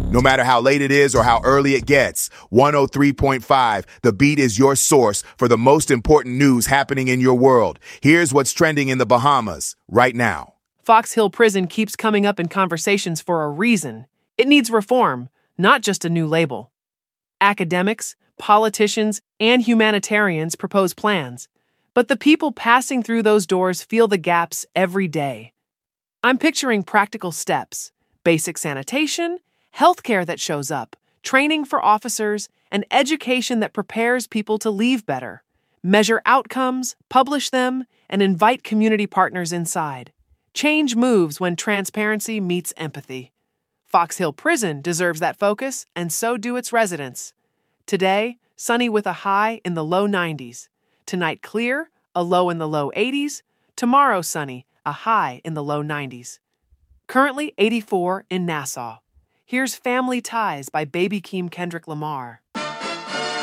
No matter how late it is or how early it gets, 103.5, The Beat is your source for the most important news happening in your world. Here's what's trending in the Bahamas right now. Fox Hill Prison keeps coming up in conversations for a reason. It needs reform, not just a new label. Academics, politicians, and humanitarians propose plans, but the people passing through those doors feel the gaps every day. I'm picturing practical steps: basic sanitation, healthcare that shows up, training for officers, and education that prepares people to leave better. Measure outcomes, publish them, and invite community partners inside. Change moves when transparency meets empathy. Fox Hill Prison deserves that focus, and so do its residents. Today, sunny with a high in the low 90s. Tonight, clear, a low in the low 80s. Tomorrow, sunny, a high in the low 90s. Currently 84 in Nassau. Here's Family Ties by Baby Keem Kendrick Lamar.